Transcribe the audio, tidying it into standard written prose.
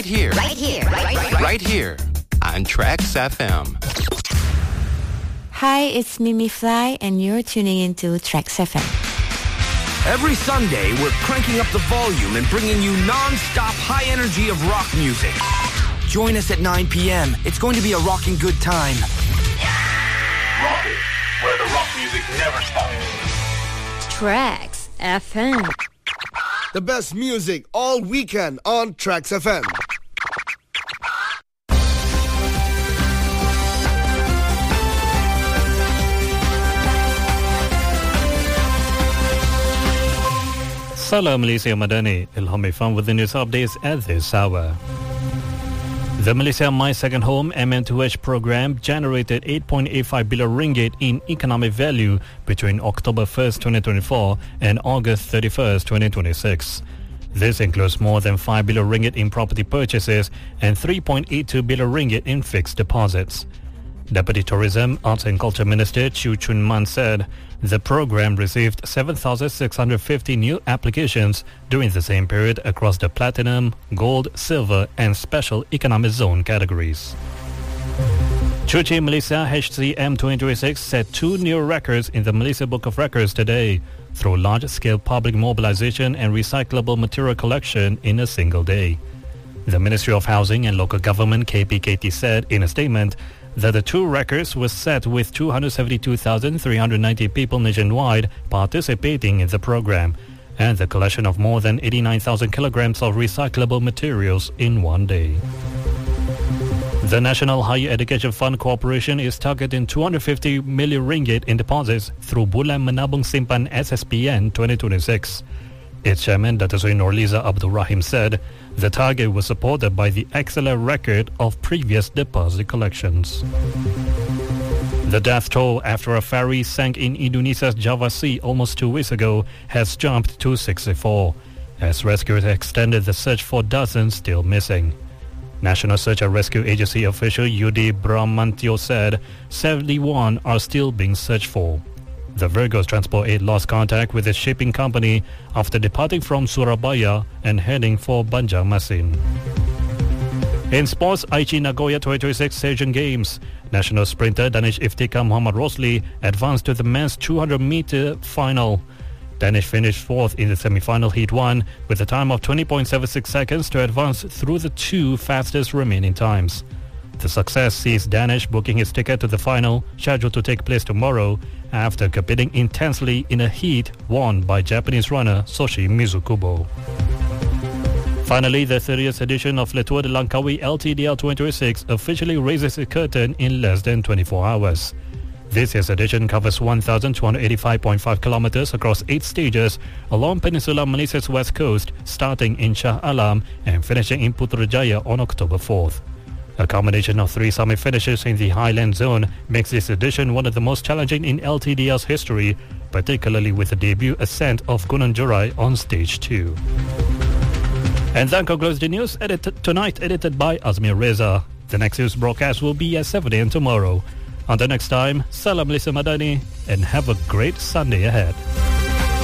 Right here on Trax FM. Hi, it's Mimi Fly, and you're tuning into Trax FM. Every Sunday, we're cranking up the volume and bringing you non-stop high energy of rock music. Join us at 9 p.m. It's going to be a rocking good time. Rock it, where the rock music never stops. Trax FM. The best music all weekend on Trax FM. Salam Malaysia Madani, Ilham Ifan with the news updates at this hour. The Malaysia My Second Home MN2H program generated 8.85 billion ringgit in economic value between October 1st, 2024 and August 31st, 2026. This includes more than 5 billion ringgit in property purchases and 3.82 billion ringgit in fixed deposits. Deputy Tourism, Arts and Culture Minister Chew Chun Man said the program received 7,650 new applications during the same period across the Platinum, Gold, Silver and Special Economic Zone categories. Cuci Malaysia HCM 2026 set 2 new records in the Malaysia Book of Records today through large-scale public mobilization and recyclable material collection in a single day. The Ministry of Housing and Local Government KPKT said in a statement that the 2 records were set with 272,390 people nationwide participating in the program and the collection of more than 89,000 kilograms of recyclable materials in one day. The National Higher Education Fund Corporation is targeting 250 million ringgit in deposits through Bulan Menabung Simpan SSPN 2026. Its chairman, Dr. Sri Norliza Abdul Rahim, said the target was supported by the excellent record of previous deposit collections. The death toll after a ferry sank in Indonesia's Java Sea almost 2 weeks ago has jumped to 64, as rescuers extended the search for dozens still missing. National Search and Rescue Agency official Yudi Bramantio said 71 are still being searched for. The Virgos Transport 8 lost contact with its shipping company after departing from Surabaya and heading for Banjarmasin. In sports, Aichi Nagoya 2026 Asian Games, national sprinter Danish Iftikhar Muhammad Rosli advanced to the men's 200-meter final. Danish finished 4th in the semi-final Heat 1 with a time of 20.76 seconds to advance through the 2 fastest remaining times. The success sees Danish booking his ticket to the final, scheduled to take place tomorrow, after competing intensely in a heat won by Japanese runner Soshi Mizukubo. Finally, the 30th edition of Le Tour de Langkawi LTDL 2026 officially raises its curtain in less than 24 hours. This year's edition covers 1,285.5 kilometers across 8 stages along Peninsula Malaysia's west coast, starting in Shah Alam and finishing in Putrajaya on October 4th. A combination of 3 summit finishes in the Highland Zone makes this edition one of the most challenging in LTDL's history, particularly with the debut ascent of Gunung Jurai on stage 2. And that concludes the news edited by Azmir Reza. The next news broadcast will be at 7 a.m. tomorrow. Until next time, Salam Malaysia Madani and have a great Sunday ahead.